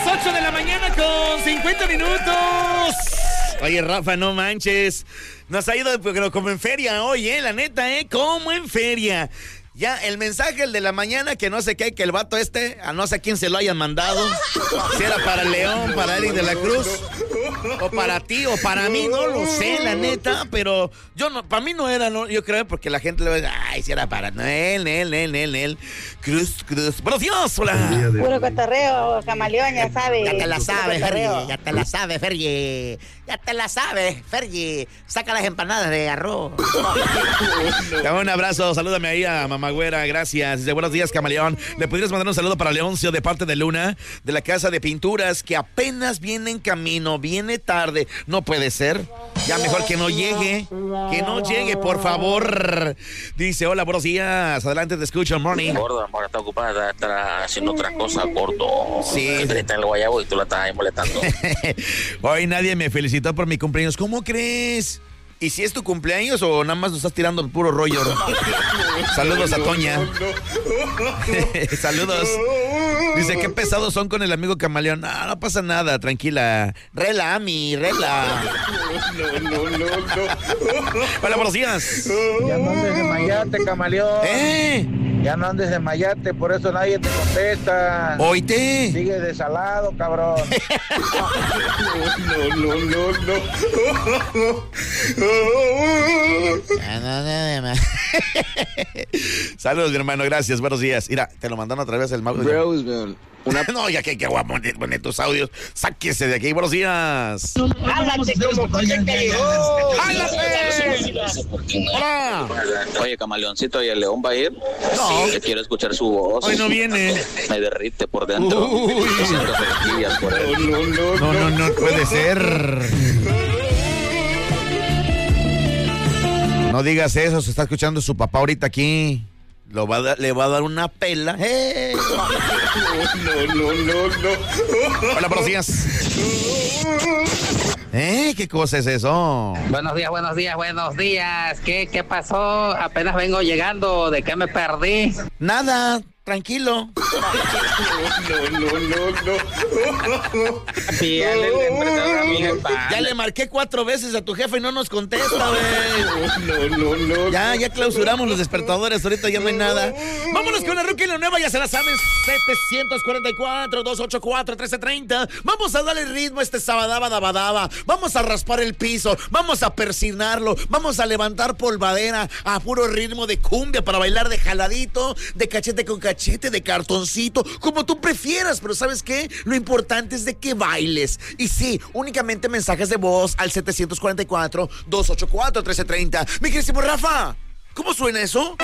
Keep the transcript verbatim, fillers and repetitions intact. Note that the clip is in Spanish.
ocho de la mañana con cincuenta minutos. Oye, Rafa, no manches. Nos ha ido pero como en feria hoy, ¿eh? La neta, ¿eh? Como en feria. Ya, el mensaje, el de la mañana, que no sé qué, que el vato este, a no sé a quién se lo hayan mandado. Si era para León, para Eric de la Cruz, o para ti, o para mí, no lo sé, la neta, pero yo no, para mí no era, no, yo creo, porque la gente le va a decir, ay, si era para no, él, él, él, él, él. Cruz, Cruz. Buenos días, hola. Puro cotorreo, camaleón, ya sabes. Ya te la sabes, Fergie, ya te la sabes, Fergie. Ya te la sabes, Fergie. Saca las empanadas de arroz. Un abrazo, salúdame ahí a mamá güera, gracias. Dice, buenos días, camaleón. ¿Le pudieras mandar un saludo para Leoncio de parte de Luna, de la casa de pinturas, que apenas viene en camino, viene tarde? No puede ser. Ya mejor que no llegue, que no llegue, por favor. Dice, hola, buenos días. Adelante, te escucho, morning. Gordo, amor, está ocupada, está haciendo otra cosa, gordo. Sí. Está en el guayabo y tú la estás ahí molestando. Hoy nadie me felicitó por mi cumpleaños. ¿Cómo crees? ¿Y si es tu cumpleaños o nada más nos estás tirando el puro rollo? Saludos a Toña. Saludos. Dice, qué pesados son con el amigo camaleón. No, no pasa nada, tranquila. Rela, Ami, rela. No, no, no, no. Hola, buenos días. Ya no andes de mayate, camaleón. ¿Eh? Ya no andes de mayate, por eso nadie te contesta. Oíte. Sigue desalado, cabrón. No, no, no, no. Saludos, mi hermano, gracias, buenos días. Mira, te lo mandaron otra vez el Mauro. Brosman. Una... No, ya que, que voy a poner, poner tus audios. Sáquese de aquí, buenos días. Jálate como coche que llegó. ¡Jálate! Hola. Oye, camaleoncito, ¿y el León va a ir? No. Sí, quiero escuchar su voz. Hoy no viene. Me derrite por dentro. Uy. Siento cosquillas por él. No, no, no, no, no puede ser. No digas eso, se está escuchando su papá ahorita aquí. Lo va a dar, le va a dar una pela. ¡Eh! No, no, no, no. Hola, buenos días. ¿Eh? ¿Qué cosa es eso? Buenos días, buenos días, buenos días. ¿Qué, qué pasó? Apenas vengo llegando. ¿De qué me perdí? Nada. Tranquilo. No, no, no, no. Ya le marqué cuatro veces a tu jefe y no nos contesta, güey. No, no, no. Ya, ya clausuramos los despertadores, ahorita ya no hay nada. Vámonos con la Ruca y la Nueva, ya se la sabes. setecientos cuarenta y cuatro, doscientos ochenta y cuatro, trece treinta. Vamos a darle ritmo a este sabadaba dabadaba. Vamos a raspar el piso, vamos a persinarlo, vamos a levantar polvadera a puro ritmo de cumbia para bailar de jaladito, de cachete con cachete. De cartoncito, como tú prefieras, pero ¿sabes qué? Lo importante es de que bailes. Y sí, únicamente mensajes de voz al setecientos cuarenta y cuatro, doscientos ochenta y cuatro, trece treinta. Mi querísimo Rafa, ¿cómo suena eso?